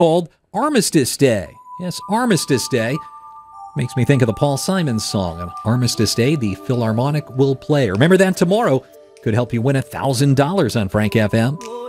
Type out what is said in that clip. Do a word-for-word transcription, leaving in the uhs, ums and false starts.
called Armistice Day. Yes, Armistice Day. Makes me think of the Paul Simon song, on Armistice Day, the Philharmonic will play. Remember that tomorrow could help you win one thousand dollars on Frank F M.